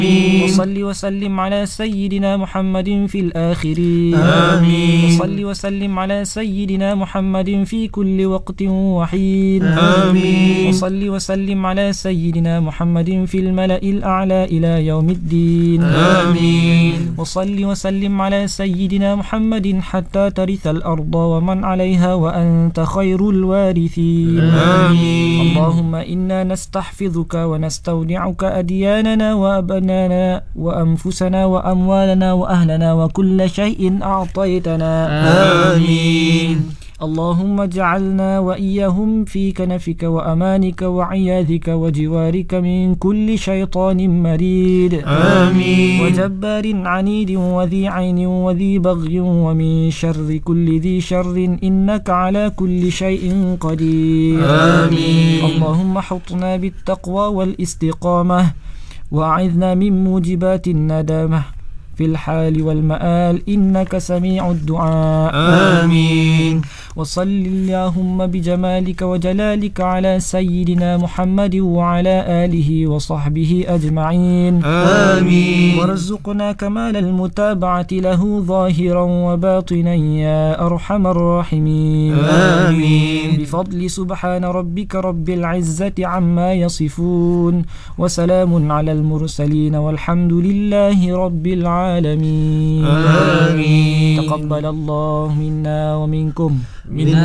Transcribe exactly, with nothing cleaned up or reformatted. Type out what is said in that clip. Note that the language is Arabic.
وصل وسلم على سيدنا محمد في الآخرين آمين. وصل وسلم على سيدنا محمد في كل وقت وحين آمين. وصل وسلم على سيدنا محمد في الملأ الأعلى إلى يوم الدين آمين. وصل وسلم على سيدنا محمد حتى ترث الأرض ومن عليها وأنت خير الوارثين آمين. اللهم إنا نستحفظك ونستودعك أدياننا وأبنانا وأنفسنا وأموالنا وأهلنا وكل شيء أعطيتنا آمين. اللهم اجعلنا وإياهم في كنفك وأمانك وعياذك وجوارك من كل شيطان مريد آمين. وجبار عنيد وذي عين وذي بغي ومن شر كل ذي شر إنك على كل شيء قدير آمين. اللهم حطنا بالتقوى والاستقامة وأعذنا من موجبات الندامة في الحال والمآل إنك سميع الدعاء آمين. وصل اللهم بجمالك وجلالك على سيدنا محمد وعلى آله وصحبه أجمعين آمين. وارزقنا كمال المتابعة له ظاهرا وباطنا يا أرحم الراحمين آمين. بفضل سبحان ربك رب العزة عما يصفون وسلام على المرسلين والحمد لله رب العالمين آمين. تقبل الله منا ومنكم من